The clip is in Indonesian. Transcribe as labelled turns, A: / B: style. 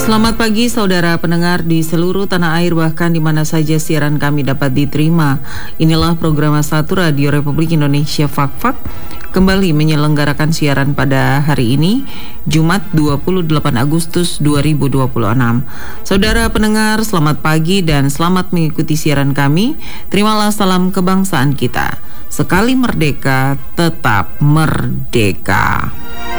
A: Selamat pagi saudara pendengar di seluruh tanah air, bahkan di mana saja siaran kami dapat diterima. Inilah program 1 Radio Republik Indonesia Fak-Fak kembali menyelenggarakan siaran pada hari ini, Jumat 28 Agustus 2026. Saudara pendengar, selamat pagi dan selamat mengikuti siaran kami. Terimalah salam kebangsaan kita. Sekali merdeka, tetap merdeka.